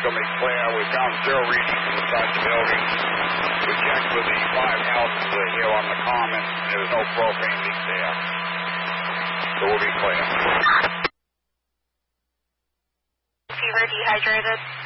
going to be clear. We found zero readings inside the building. We checked with the 5 houses here on the common. There was no propane leak there. So we'll be clear. Fever dehydrated.